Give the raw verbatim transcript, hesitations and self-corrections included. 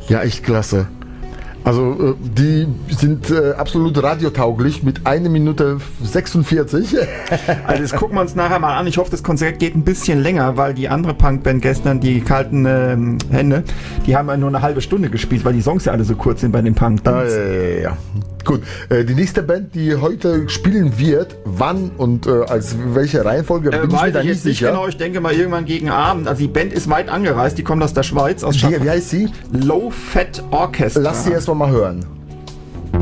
Ja, echt klasse. Also die sind äh, absolut radiotauglich mit einer Minute sechsundvierzig. Also das gucken wir uns nachher mal an. Ich hoffe, das Konzert geht ein bisschen länger, weil die andere Punkband gestern, die kalten ähm, Hände, die haben ja nur eine halbe Stunde gespielt, weil die Songs ja alle so kurz sind bei den Punk. Ah, ja, ja, ja. Gut, äh, die nächste Band, die heute spielen wird, wann und äh, als welche Reihenfolge, äh, bin ich mir da ich nicht jetzt nicht sicher. genau, ich denke mal irgendwann gegen Abend. Also die Band ist weit angereist, die kommt aus der Schweiz, aus Wie, wie heißt sie? Low Fat Orchestra. Lass sie erst mal hören.